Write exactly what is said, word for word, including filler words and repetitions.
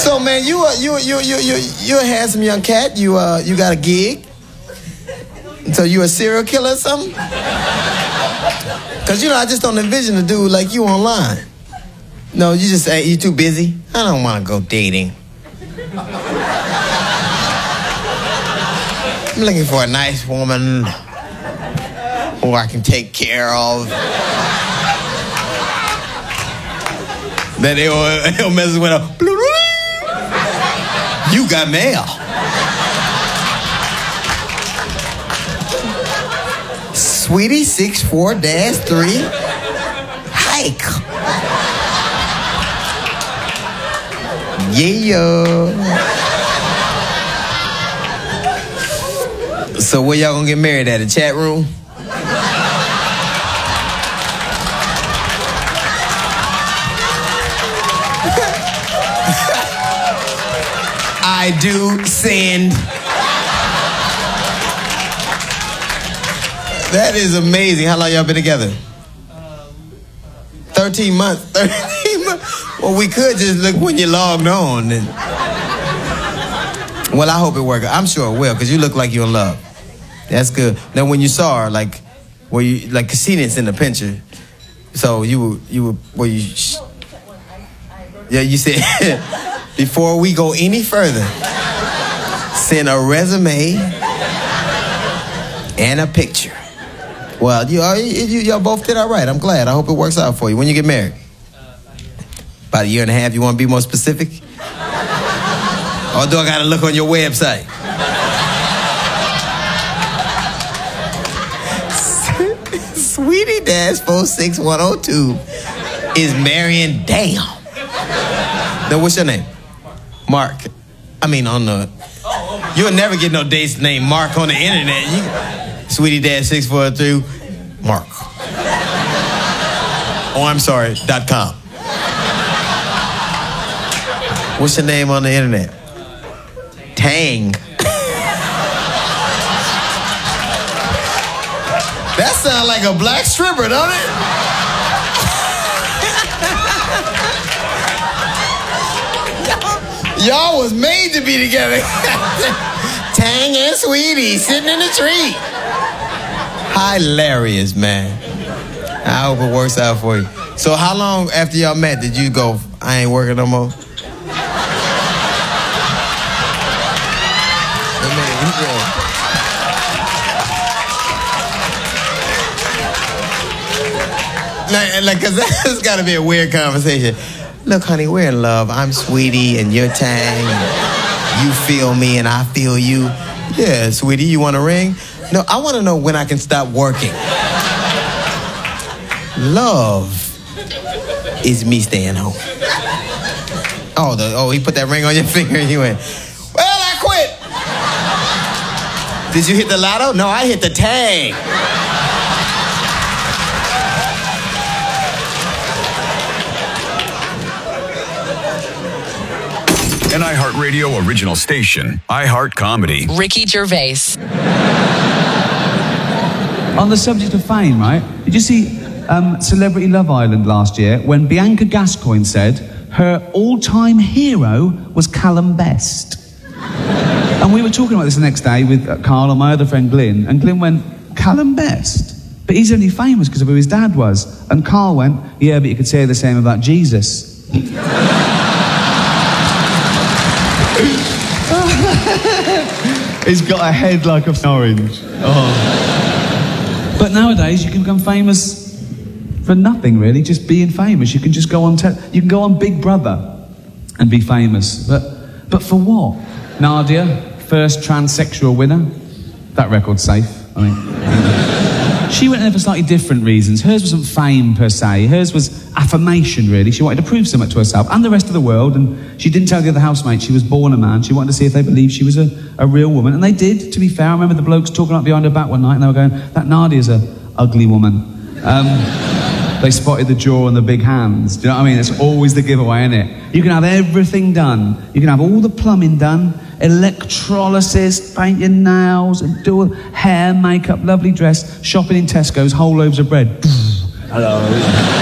So man, you uh, you you you you you a handsome young cat. You uh you got a gig. So you a serial killer or something? Cause you know I just don't envision a dude like you online. No, you just say you too busy. I don't want to go dating. I'm looking for a nice woman who I can take care of. Then he'll, he'll mess with a. You got mail. Sweetie, six four dash three. Hike. Yeah. So where y'all gonna get married at? The chat room? I do send. That is amazing. How long y'all been together? thirteen months. thirteen months. Well, we could just look when you logged on. And... Well, I hope it works. I'm sure it will, because you look like you're in love. That's good. Now, when you saw her, like, were you, like, cause she didn't send a picture. So you were, you were, were you, sh- yeah, you said, before we go any further, send a resume and a picture. Well, you, you, y'all both did all right. I'm glad. I hope it works out for you. When you get married? About a year and a half. You want to be more specific? Or do I got to look on your website? Sweetie dash four six one oh two is marrying damn. Now, what's your name? Mark. I mean, on the... You'll never get no date's name Mark on the internet. You, Sweetie dash six four two, Mark. Oh, I'm sorry, dot com. What's your name on the internet? Tang. That sounds like a black stripper, don't it? Y'all was made to be together. Tang and Sweetie sitting in the tree. Hilarious, man. I hope it works out for you. So how long after y'all met did you go, I ain't working no more? Like, like, cause that's gotta be a weird conversation. Look, honey, we're in love. I'm Sweetie and you're Tang. And you feel me and I feel you. Yeah, Sweetie, you want a ring? No, I want to know when I can stop working. Love is me staying home. Oh, the, oh, he put that ring on your finger and he went, well, I quit. Did you hit the lotto? No, I hit the Tang. An iHeartRadio original station, iHeart Comedy. Ricky Gervais. On the subject of fame, right? Did you see um, Celebrity Love Island last year when Bianca Gascoigne said her all-time hero was Callum Best? And we were talking about this the next day with uh, Carl and my other friend Glyn, and Glyn went, Callum Best? But he's only famous because of who his dad was. And Carl went, yeah, but you could say the same about Jesus. He's got a head like an orange. Oh. But nowadays you can become famous for nothing, really. Just being famous. You can just go on. Te- you can go on Big Brother and be famous. But but for what? Nadia, first transsexual winner. That record's safe. I mean, she went in for slightly different reasons. Hers wasn't fame per se. Hers was affirmation, really. She wanted to prove something to herself and the rest of the world. And she didn't tell the other housemates she was born a man. She wanted to see if they believed she was a, a real woman. And they did, to be fair. I remember the blokes talking up behind her back one night and they were going, that Nadia's a ugly woman. Um, they spotted the jaw and the big hands. Do you know what I mean? It's always the giveaway, isn't it? You can have everything done. You can have all the plumbing done, electrolysis, paint your nails, and do hair, makeup, lovely dress, shopping in Tesco's, whole loaves of bread. Hello.